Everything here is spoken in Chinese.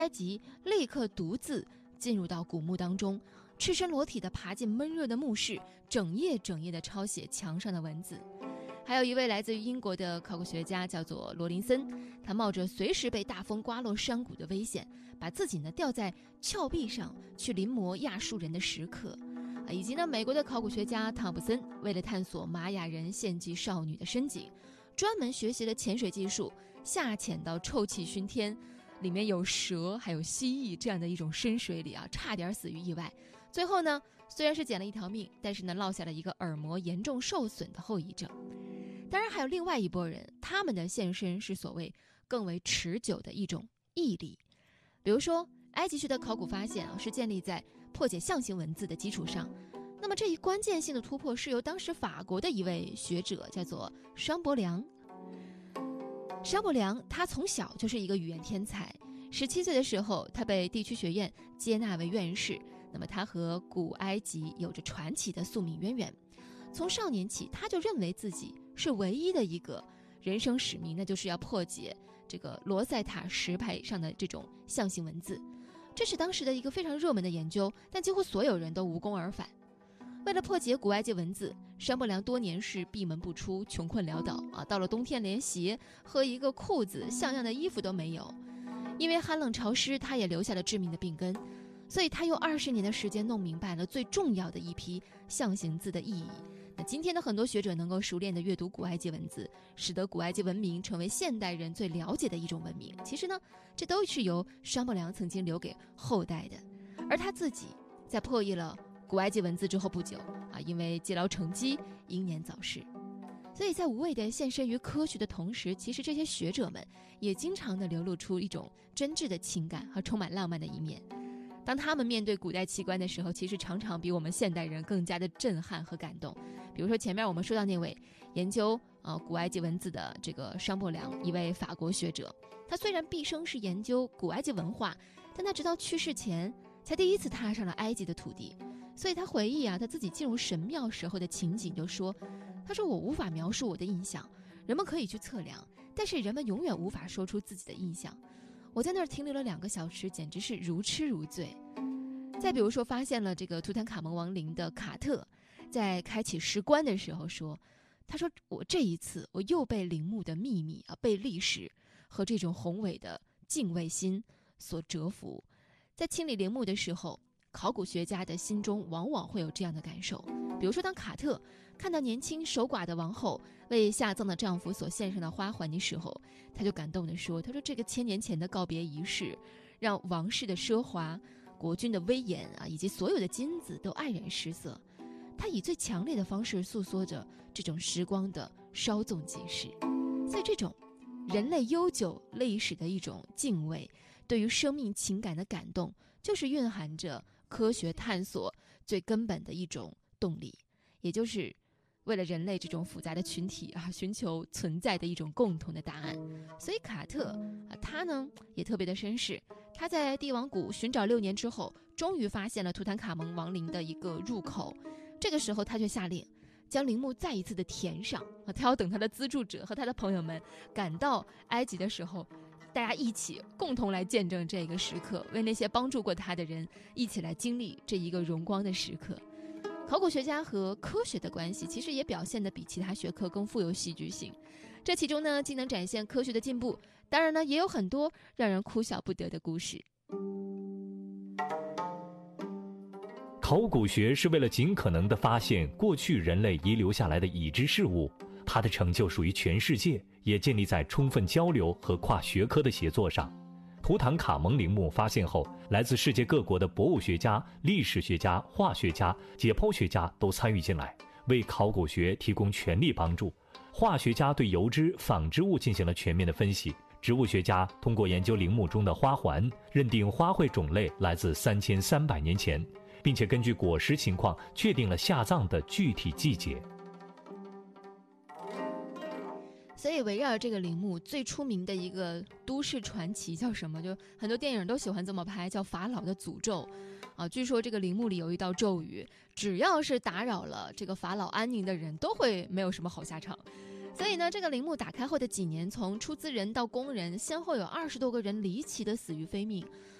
埃及立刻独自进入到古墓当中，赤身裸体地爬进闷热的墓室，整夜地抄写墙上的文字。还有一位来自于英国的考古学家叫做罗林森，他冒着随时被大风刮落山谷的危险，把自己呢吊在峭壁上去临摹亚述人的石刻。以及呢美国的考古学家汤普森为了探索玛雅人献祭少女的深井，专门学习了潜水技术，下潜到臭气熏天，里面有蛇还有蜥蜴这样的一种深水里差点死于意外。最后呢虽然是捡了一条命，但是呢落下了一个耳膜严重受损的后遗症。当然还有另外一拨人，他们的献身是所谓更为持久的一种毅力。比如说埃及学的考古发现是建立在破解象形文字的基础上。那么这一关键性的突破是由当时法国的一位学者叫做商伯良。商伯良他从小就是一个语言天才，17岁的时候他被地区学院接纳为院士。那么他和古埃及有着传奇的宿命渊源，从少年起他就认为自己是唯一的一个人生使命，那就是要破解这个罗塞塔石牌上的这种象形文字。这是当时的一个非常热门的研究，但几乎所有人都无功而返。为了破解古埃及文字，商伯良多年是闭门不出，穷困潦倒到了冬天连鞋和一个裤子像样的衣服都没有。因为寒冷潮湿，他也留下了致命的病根，所以他用20年的时间弄明白了最重要的一批象形字的意义。那今天的很多学者能够熟练地阅读古埃及文字，使得古埃及文明成为现代人最了解的一种文明。其实呢，这都是由商伯良曾经留给后代的。而他自己在破译了古埃及文字之后不久因为积劳成疾英年早逝。所以在无畏地献身于科学的同时，其实这些学者们也经常地流露出一种真挚的情感和充满浪漫的一面。当他们面对古代奇观的时候，其实常常比我们现代人更加的震撼和感动。比如说前面我们说到那位研究古埃及文字的这个商伯良，一位法国学者，他虽然毕生是研究古埃及文化，但他直到去世前才第一次踏上了埃及的土地。所以他回忆他自己进入神庙时候的情景，就说他说我无法描述我的印象，人们可以去测量，但是人们永远无法说出自己的印象。我在那儿停留了2个小时，简直是如痴如醉。再比如说发现了这个图坦卡蒙王陵的卡特，在开启石棺的时候说，他说我这一次我又被陵墓的秘密被历史和这种宏伟的敬畏心所折服。在清理陵墓的时候，考古学家的心中往往会有这样的感受。比如说当卡特看到年轻守寡的王后为下葬的丈夫所献上的花环的时候，他就感动地说，他说这个1000年前的告别仪式让王室的奢华、国君的威严以及所有的金子都黯然失色。他以最强烈的方式诉说着这种时光的稍纵即逝。所以这种人类悠久历史的一种敬畏，对于生命情感的感动，就是蕴含着科学探索最根本的一种动力，也就是为了人类这种复杂的群体寻求存在的一种共同的答案。所以卡特他呢也特别的绅士，他在帝王谷寻找6年之后，终于发现了图坦卡蒙王陵的一个入口。这个时候他却下令将陵墓再一次的填上他要等他的资助者和他的朋友们赶到埃及的时候，大家一起共同来见证这个时刻，为那些帮助过他的人一起来经历这一个荣光的时刻。考古学家和科学的关系其实也表现得比其他学科更富有戏剧性。这其中呢，既能展现科学的进步，当然呢，也有很多让人哭笑不得的故事。 考古学是为了尽可能地发现过去人类遗留下来的已知事物，它的成就属于全世界，也建立在充分交流和跨学科的协作上。图坦卡蒙陵墓发现后，来自世界各国的博物学家、历史学家、化学家、解剖学家都参与进来，为考古学提供全力帮助。化学家对油脂、纺织物进行了全面的分析，植物学家通过研究陵墓中的花环，认定花卉种类来自3300年前，并且根据果实情况确定了下葬的具体季节。 所以围绕这个陵墓最出名的一个都市传奇叫什么，就很多电影都喜欢这么拍，叫法老的诅咒据说这个陵墓里有一道咒语，只要是打扰了这个法老安宁的人都会没有什么好下场。 所以呢，这个陵墓打开后的几年，从出资人到工人，先后有20多个人离奇的死于非命。